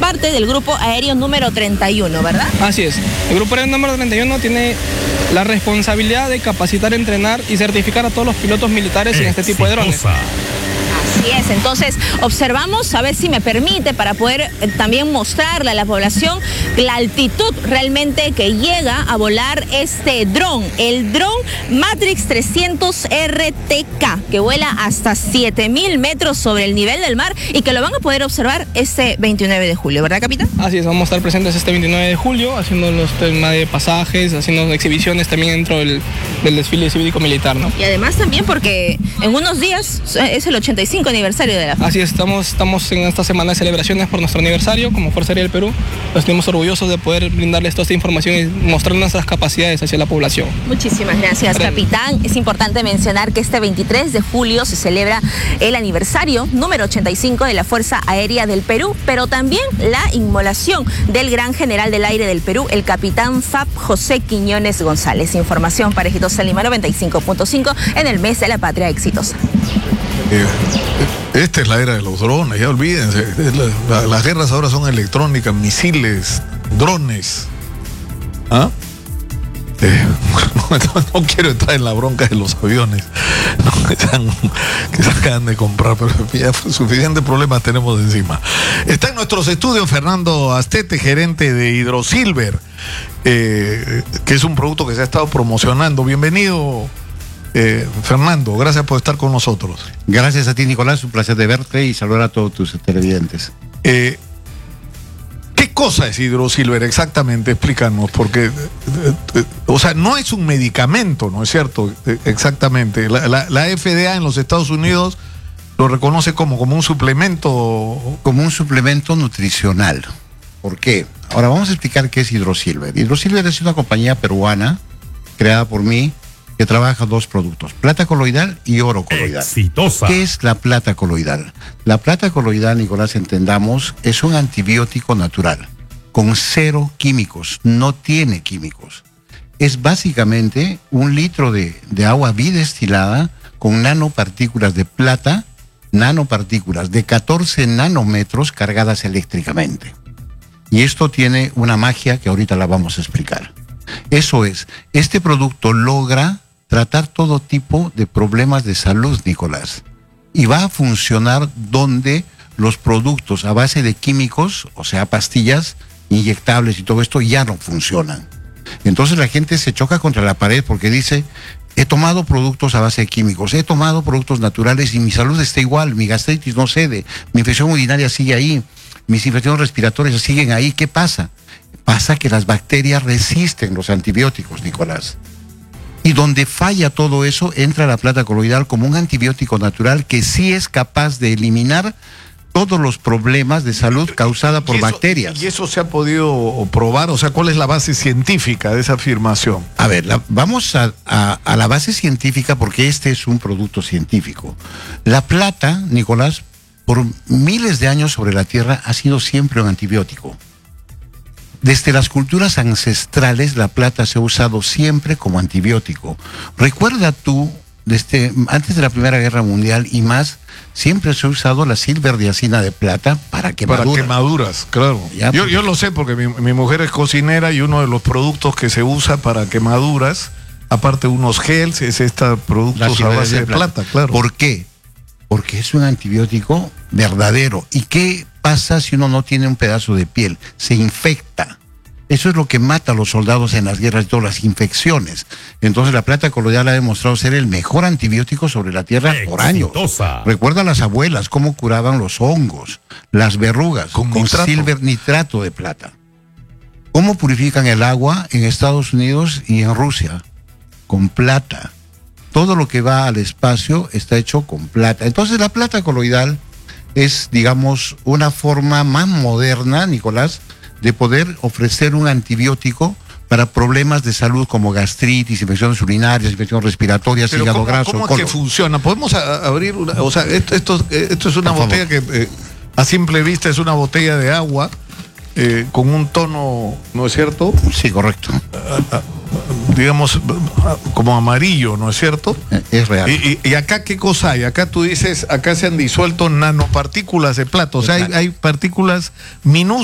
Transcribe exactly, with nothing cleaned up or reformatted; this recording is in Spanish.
parte del Grupo Aéreo número treinta y uno, ¿verdad? Así es. El Grupo Aéreo número treinta y uno tiene la responsabilidad de capacitar, entrenar y certificar a todos los pilotos militares en este tipo de drones. Así es, entonces observamos, a ver si me permite, para poder eh, también mostrarle a la población la altitud realmente que llega a volar este dron, el dron Matrix trescientos R T K, que vuela hasta siete mil metros sobre el nivel del mar y que lo van a poder observar este veintinueve de julio, ¿verdad, capitán? Así es, vamos a estar presentes este veintinueve de julio, haciendo los temas de pasajes, haciendo exhibiciones también dentro del, del desfile cívico-militar, ¿no? Y además también porque en unos días es el ochenta y cinco aniversario de la F A. Así es, estamos, estamos en esta semana de celebraciones por nuestro aniversario como Fuerza Aérea del Perú. Nos sentimos orgullosos de poder brindarles toda esta información y mostrar nuestras capacidades hacia la población. Muchísimas gracias, capitán. Es importante mencionar que este veintitrés de julio se celebra el aniversario número ochenta y cinco de la Fuerza Aérea del Perú, pero también la inmolación del gran general del aire del Perú, el capitán F A P José Quiñones González. Información para Exitosa Lima noventa y cinco punto cinco en el mes de la patria exitosa. Eh, esta es la era de los drones, ya olvídense. La, la, las guerras ahora son electrónicas, misiles, drones. ¿Ah? Eh, no, no, no quiero entrar en la bronca de los aviones, no, que, sean, que se acaban de comprar, pero ya suficientes problemas tenemos encima. Está en nuestros estudios Fernando Astete, gerente de Hidrosilver, eh, que es un producto que se ha estado promocionando. Bienvenido. Eh, Fernando, gracias por estar con nosotros. Gracias a ti, Nicolás, un placer de verte y saludar a todos tus televidentes. Eh, ¿Qué cosa es Hidrosilver exactamente? Explícanos, porque, eh, eh, o sea, no es un medicamento, ¿no es cierto? Eh, exactamente. La, la, la F D A en los Estados Unidos lo reconoce como, como un suplemento. Como un suplemento nutricional. ¿Por qué? Ahora vamos a explicar qué es Hidrosilver. Hidrosilver es una compañía peruana creada por mí, que trabaja dos productos, plata coloidal y oro coloidal. Exitosa. ¿Qué es la plata coloidal? La plata coloidal, Nicolás, entendamos, es un antibiótico natural, con cero químicos, no tiene químicos. Es básicamente un litro de, de agua bidestilada con nanopartículas de plata, nanopartículas de catorce nanómetros cargadas eléctricamente. Y esto tiene una magia que ahorita la vamos a explicar. Eso es, este producto logra tratar todo tipo de problemas de salud, Nicolás, y va a funcionar donde los productos a base de químicos, o sea, pastillas, inyectables y todo esto, ya no funcionan. Entonces la gente se choca contra la pared porque dice, he tomado productos a base de químicos, he tomado productos naturales y mi salud está igual, mi gastritis no cede, mi infección urinaria sigue ahí, mis infecciones respiratorias siguen ahí. ¿Qué pasa? Pasa que las bacterias resisten los antibióticos, Nicolás. Y donde falla todo eso, entra la plata coloidal como un antibiótico natural que sí es capaz de eliminar todos los problemas de salud causada por ¿Y eso, bacterias. ¿Y eso se ha podido probar? O sea, ¿cuál es la base científica de esa afirmación? A ver, la, vamos a, a, a la base científica porque este es un producto científico. La plata, Nicolás, por miles de años sobre la Tierra ha sido siempre un antibiótico. Desde las culturas ancestrales, la plata se ha usado siempre como antibiótico. Recuerda tú, desde antes de la Primera Guerra Mundial y más, siempre se ha usado la silverdiazina de plata para quemaduras. Para quemaduras, claro. Ya, yo, yo lo sé porque mi, mi mujer es cocinera y uno de los productos que se usa para quemaduras, aparte de unos gels, es este producto a base de plata, plata, claro. ¿Por qué? Porque es un antibiótico verdadero. ¿Y qué pasa si uno no tiene un pedazo de piel? Se infecta. Eso es lo que mata a los soldados en las guerras y todas las infecciones. Entonces la plata coloidal ha demostrado ser el mejor antibiótico sobre la Tierra por años. Recuerda a las abuelas cómo curaban los hongos, las verrugas, con, con silver nitrato de plata. ¿Cómo purifican el agua en Estados Unidos y en Rusia? Con plata. Todo lo que va al espacio está hecho con plata. Entonces la plata coloidal es, digamos, una forma más moderna, Nicolás, de poder ofrecer un antibiótico para problemas de salud como gastritis, infecciones urinarias, infecciones respiratorias, Pero hígado ¿cómo, graso, ¿cómo es colon? que funciona? ¿Podemos a, abrir una, o sea, esto, esto, esto es una Por botella favor. que eh, a simple vista es una botella de agua eh, con un tono, ¿no es cierto? Sí, correcto. A, a, digamos, como amarillo, ¿no es cierto? Es real. Y, y, y acá, ¿qué cosa hay? Acá tú dices, acá se han disuelto nanopartículas de plata, o sea, hay, hay partículas minúsculas